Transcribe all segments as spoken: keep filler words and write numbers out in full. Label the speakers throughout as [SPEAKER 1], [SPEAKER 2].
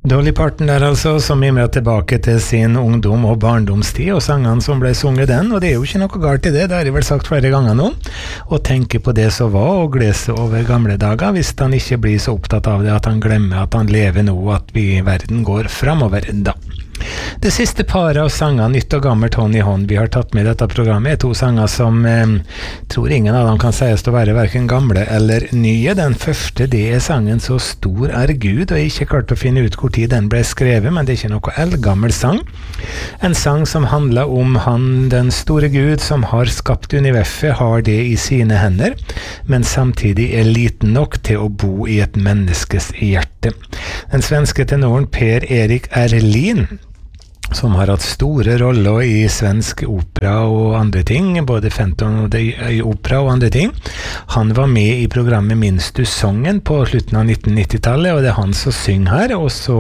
[SPEAKER 1] Dolly Parton der altså, som mimret tilbake til sin ungdom og barndomstid, og sangene som ble sunget den, og det er jo ikke noe galt i det, det har jeg vel sagt flere ganger nå, å tenke på det som var, og glede over gamle dager, hvis han ikke blir så opptatt av det at han glemmer at han lever nå, at vi i verden går fremover da. Det siste paret av sanger, nytt og gammelt hånd i hånd, vi har tatt med i dette programmet, er to sanger som eh, tror ingen av dem kan sies å være hverken gamle eller nye. Den første, det er sangen Så stor er Gud, og jeg har ikke klart å finne ut hvor tid den ble skrevet, men det er ikke noe eldgammel sang. En sang som handler om han, den store Gud, som har skapt universet, har det i sine hender, men samtidig er liten nok til å bo i et menneskes hjerte. Den svenske tenoren Per Erik Erlin, som har hatt store roller i svensk opera og andre ting, både Fenton og i opera og andre ting. Han var med i programmet Minst du sången på slutten av nitten nitti-tallet, og det er han som synger her, og så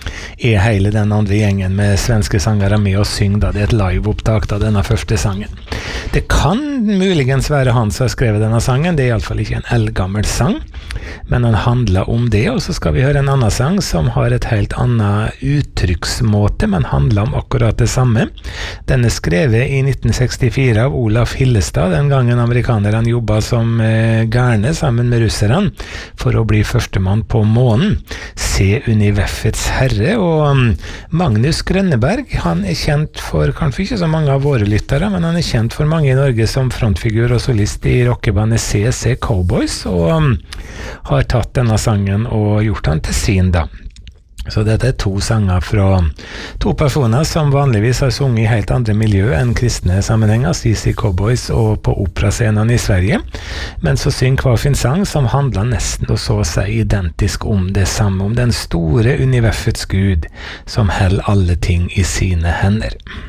[SPEAKER 1] er hele den andre gjengen med svenske sangere med og synger da. Det er et liveopptak av denne første sangen. Det kan muligens være han som har skrevet denne sangen, det er i alle fall ikke en eldgammel sang, men han handler om det, og så skal vi høre en annen sang som har et helt annet uttrykksmåte, men handler om akkurat det samme. Den er skrevet i nitten sekstifire av Olaf Hillestad, den gangen amerikanerne jobbet som eh, gærne sammen med russerne for å bli førstemann på månen. Se universets herre, og um, Magnus Grønneberg, han er kjent for, kanskje ikke så mange av våre lyttere, men han er kjent for mange i Norge som frontfigur og solist i rockebandet C C Cowboys, og um, har tatt denne sangen og gjort han til sin da. Så dette er to sanger fra to personer som vanligvis har sunget i helt andre miljø enn kristne sammenhenger, C C Cowboys og på operascenen i Sverige, men så synger hver sin sang som handler nesten og så seg identisk om det samme, om den store universets Gud som holder alle ting i sine hender.